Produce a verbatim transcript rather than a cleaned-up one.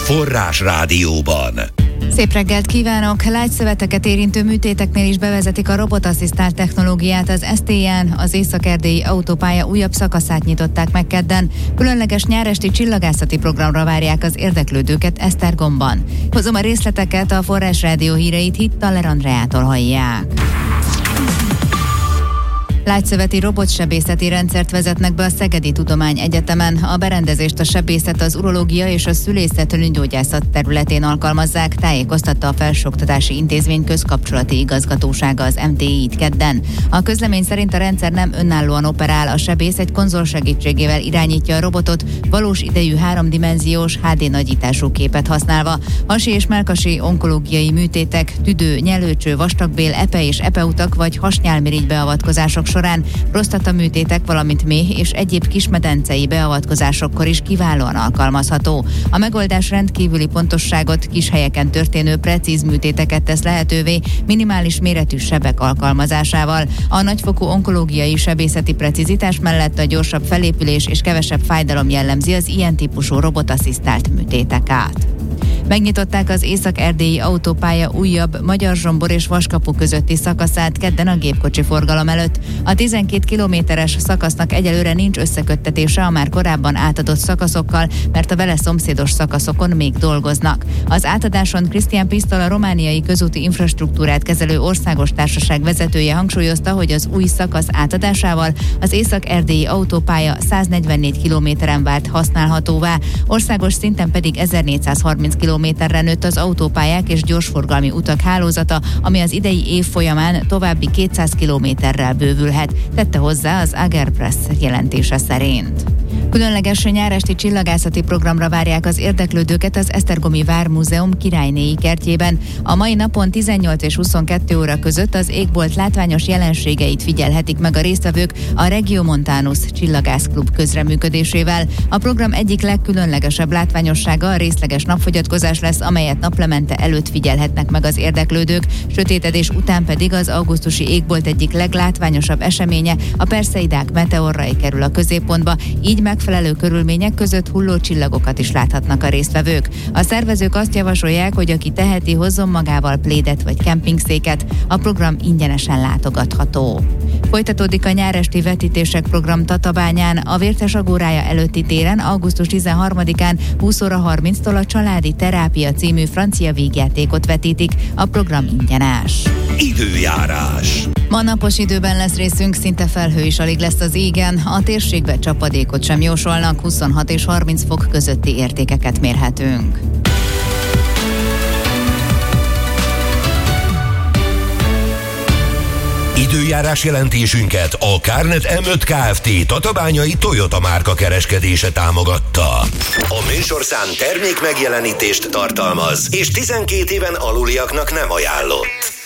Forrás Rádióban. Szép reggelt kívánok! Lágyszöveteket érintő műtéteknél is bevezetik a robotasszisztált technológiát. Az es té en, az észak-erdélyi autópálya újabb szakaszát nyitották meg kedden. Különleges nyáresti csillagászati programra várják az érdeklődőket Esztergomban. Hozom a részleteket, a Forrás Rádió híreit Hittaler Andreától hallják. Lágyszöveti robotsebészeti rendszert vezetnek be a Szegedi Tudományegyetemen. A berendezést a sebészet, az urológia és a szülészet nőgyógyászat területén alkalmazzák, tájékoztatta a Felsőoktatási Intézmény közkapcsolati igazgatósága az em té i-t kedden. A közlemény szerint a rendszer nem önállóan operál, a sebész egy konzol segítségével irányítja a robotot, valós idejű háromdimenziós há dé nagyítású képet használva. Hasi és mellkasi onkológiai műtétek, tüdő, nyelőcső, vastagbél, epe és epeutak vagy hasnyálmirigy beavatkozások során, prostataműtétek, valamint méh és egyéb kismedencei beavatkozásokkor is kiválóan alkalmazható. A megoldás rendkívüli pontosságot, kis helyeken történő precíz műtéteket tesz lehetővé, minimális méretű sebek alkalmazásával. A nagyfokú onkológiai sebészeti precizitás mellett a gyorsabb felépülés és kevesebb fájdalom jellemzi az ilyen típusú robotasszisztált műtéteket. Megnyitották az észak-erdélyi autópálya újabb Magyarzsombor és Vaskapu közötti szakaszát kedden a gépkocsi forgalom előtt. A tizenkét kilométeres szakasznak egyelőre nincs összeköttetése a már korábban átadott szakaszokkal, mert a vele szomszédos szakaszokon még dolgoznak. Az átadáson Krisztián Pisztol, a romániai közúti infrastruktúrát kezelő országos társaság vezetője hangsúlyozta, hogy az új szakasz átadásával az észak-erdélyi autópálya száznegyvennégy kilométeren vált használhatóvá, országos szinten pedig ezernégyszázharminc kilométerre nőtt az autópályák és gyorsforgalmi utak hálózata, ami az idei év folyamán további kétszáz kilométerrel bővülhet, tette hozzá az Agerpress jelentése szerint. Különleges nyáresti csillagászati programra várják az érdeklődőket az Esztergomi Vármúzeum királynéi kertjében. A mai napon tizennyolc és huszonkettő óra között az égbolt látványos jelenségeit figyelhetik meg a résztvevők a Regiomontanus Csillagászklub közreműködésével. A program egyik legkülönlegesebb látványossága a részleges napfogyatkozás lesz, amelyet naplemente előtt figyelhetnek meg az érdeklődők, sötétedés után pedig az augusztusi égbolt egyik leglátványosabb eseménye, a Perseidák meteorrai kerül a középpontba, így megfelelő körülmények között hulló csillagokat is láthatnak a résztvevők. A szervezők azt javasolják, hogy aki teheti, hozzon magával plédet vagy kempingszéket. A program ingyenesen látogatható. Folytatódik a nyáresti vetítések program Tatabányán, a Vértes Agórája előtti téren augusztus tizenharmadikán húsz óra harminctól a Családi Terápia című francia vígjátékot vetítik. A program ingyenes. Időjárás. Ma napos időben lesz részünk, szinte felhő is alig lesz az égen, a térségbe csapadékot sem jósolnak, huszonhat és harminc fok közötti értékeket mérhetünk. Időjárás jelentésünket a Kárnet em öt Kft. Tatabányai Toyota márka kereskedése támogatta. A műsorszám termék megjelenítést tartalmaz, és tizenkét éven aluliaknak nem ajánlott.